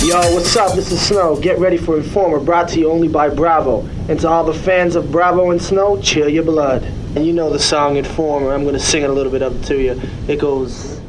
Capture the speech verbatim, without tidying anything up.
Yo, what's up? This is Snow. Get ready for Informer, brought to you only by Bravo. And to all the fans of Bravo and Snow, chill your blood. And you know the song Informer. I'm gonna sing it a little bit of it to you. It goes...